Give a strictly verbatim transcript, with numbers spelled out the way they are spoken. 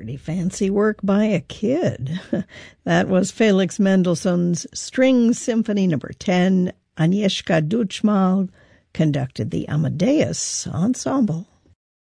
Pretty fancy work by a kid. That was Felix Mendelssohn's String Symphony Number ten. Agnieszka Duczmal conducted the Amadeus Ensemble.